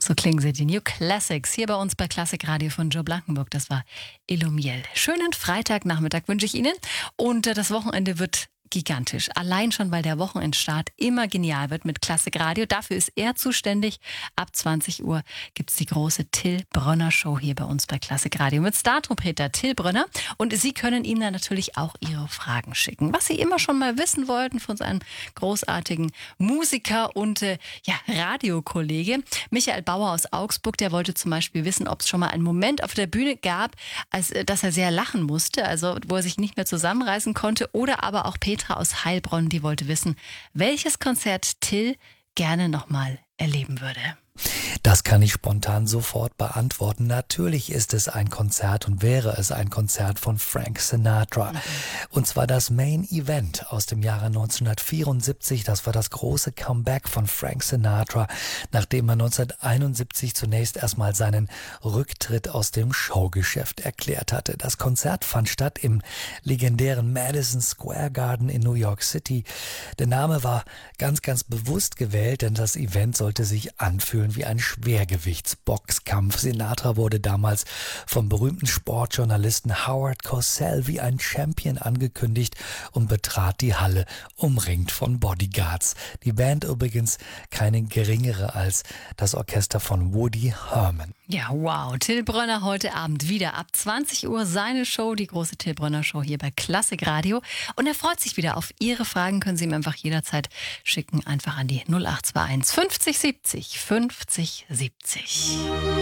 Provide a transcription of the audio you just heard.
So klingen sie, die New Classics, hier bei uns bei Klassik Radio von Joe Blankenburg. Das war Elumiel. Schönen Freitagnachmittag wünsche ich Ihnen. Und das Wochenende wird gigantisch. Allein schon, weil der Wochenendstart immer genial wird mit Klassik Radio. Dafür ist er zuständig. Ab 20 Uhr gibt es die große Till Brönner Show hier bei uns bei Klassik Radio mit Star-Trompeter Till Brönner. Und Sie können ihm dann natürlich auch Ihre Fragen schicken. Was Sie immer schon mal wissen wollten von seinem großartigen Musiker und Radiokollege Michael Bauer aus Augsburg. Der wollte zum Beispiel wissen, ob es schon mal einen Moment auf der Bühne gab, dass er sehr lachen musste, also wo er sich nicht mehr zusammenreißen konnte. Oder aber auch Petra aus Heilbronn, die wollte wissen, welches Konzert Till gerne nochmal erleben würde. Das kann ich spontan sofort beantworten. Natürlich ist es ein Konzert und wäre es ein Konzert von Frank Sinatra. Und zwar das Main Event aus dem Jahre 1974. Das war das große Comeback von Frank Sinatra, nachdem er 1971 zunächst erstmal seinen Rücktritt aus dem Showgeschäft erklärt hatte. Das Konzert fand statt im legendären Madison Square Garden in New York City. Der Name war ganz, ganz bewusst gewählt, denn das Event sollte sich anfühlen wie ein Schwergewichtsboxkampf. Sinatra wurde damals vom berühmten Sportjournalisten Howard Cosell wie ein Champion angekündigt und betrat die Halle, umringt von Bodyguards. Die Band übrigens keine geringere als das Orchester von Woody Herman. Ja, wow. Till Brönner heute Abend wieder ab 20 Uhr seine Show, die große Till Brönner Show hier bei Klassik Radio. Und er freut sich wieder auf Ihre Fragen. Können Sie ihm einfach jederzeit schicken. Einfach an die 0821 50 70 50 70.